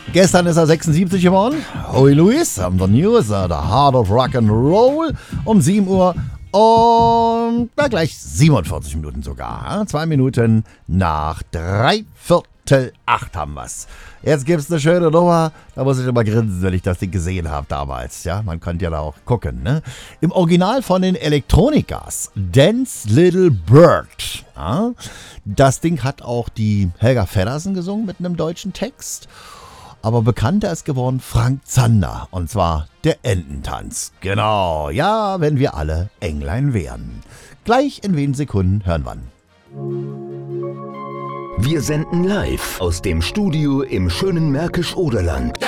Gestern ist er 76 geworden. Howie Lewis, the News, the Heart of Rock and Roll, um 7 Uhr und gleich 47 Minuten sogar. 2 Minuten nach 7:45 haben wir's. Jetzt gibt's eine schöne Nummer, da muss ich immer grinsen, wenn ich das Ding gesehen habe damals. Ja, man konnte ja da auch gucken, ne? Im Original von den Electronicas, Dance Little Bird. Ja? Das Ding hat auch die Helga Feddersen gesungen mit einem deutschen Text. Aber bekannter ist geworden Frank Zander, und zwar der Ententanz. Genau, ja, wenn wir alle Englein wären. Gleich in wenigen Sekunden hören wir. Wir senden live aus dem Studio im schönen Märkisch-Oderland.